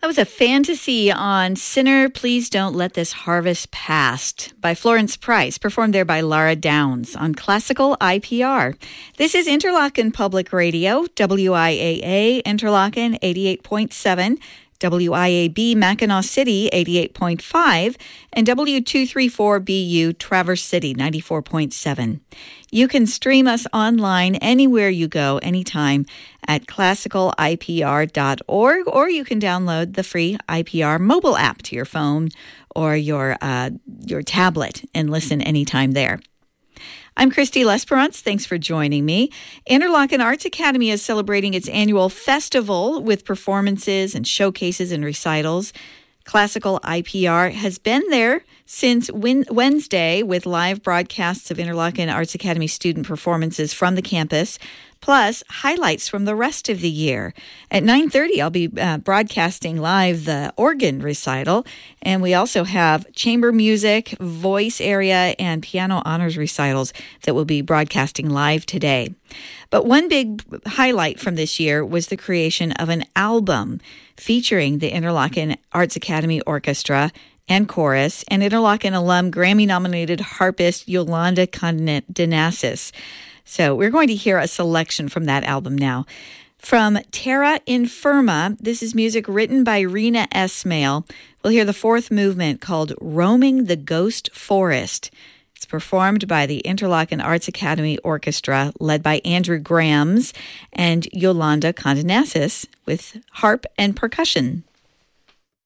That was a fantasy on Sinner, Please Don't Let This Harvest Pass by Florence Price, performed there by Lara Downs on Classical IPR. This is Interlochen Public Radio, WIAA Interlochen 88.7, WIAB Mackinac City 88.5, and W234BU Traverse City 94.7. You can stream us online anywhere you go, anytime at classicalipr.org, or you can download the free IPR mobile app to your phone or your tablet and listen anytime there. I'm Christy Lesperance. Thanks for joining me. Interlochen Arts Academy is celebrating its annual festival with performances and showcases and recitals. Classical IPR has been there since Wednesday with live broadcasts of Interlochen Arts Academy student performances from the campus, plus highlights from the rest of the year. At 9:30, I'll be broadcasting live the organ recital, and we also have chamber music, voice area, and piano honors recitals that will be broadcasting live today. But one big highlight from this year was the creation of an album featuring the Interlochen Arts Academy Orchestra and Chorus and Interlochen alum Grammy-nominated harpist Yolanda Condenassis. So we're going to hear a selection from that album now. From Terra Infirma, this is music written by Rena Esmail. We'll hear the fourth movement called Roaming the Ghost Forest. It's performed by the Interlochen Arts Academy Orchestra, led by Andrew Grams and Yolanda Condenassis with harp and percussion.